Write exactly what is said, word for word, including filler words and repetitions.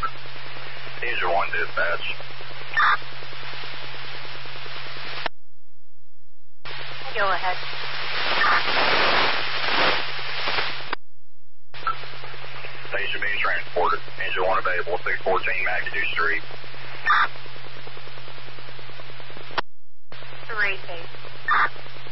Danger one dispatch. Go ahead. Patient being transported. Danger one available, six fourteen McAdoo Street. Three, eight.